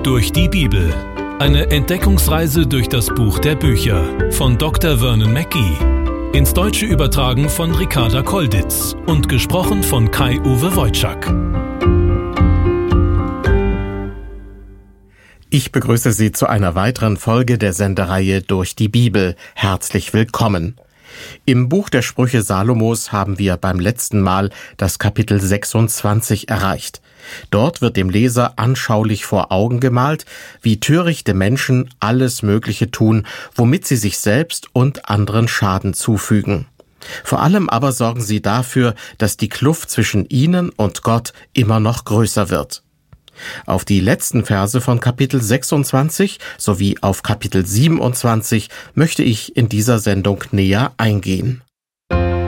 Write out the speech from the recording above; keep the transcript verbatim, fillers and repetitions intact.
Durch die Bibel. Eine Entdeckungsreise durch das Buch der Bücher von Doktor Vernon Mackey. Ins Deutsche übertragen von Ricarda Kolditz und gesprochen von Kai-Uwe Wojczak. Ich begrüße Sie zu einer weiteren Folge der Sendereihe Durch die Bibel. Herzlich willkommen. Im Buch der Sprüche Salomos haben wir beim letzten Mal das Kapitel sechsundzwanzig erreicht. Dort wird dem Leser anschaulich vor Augen gemalt, wie törichte Menschen alles Mögliche tun, womit sie sich selbst und anderen Schaden zufügen. Vor allem aber sorgen sie dafür, dass die Kluft zwischen ihnen und Gott immer noch größer wird. Auf die letzten Verse von Kapitel sechsundzwanzig sowie auf Kapitel siebenundzwanzig möchte ich in dieser Sendung näher eingehen.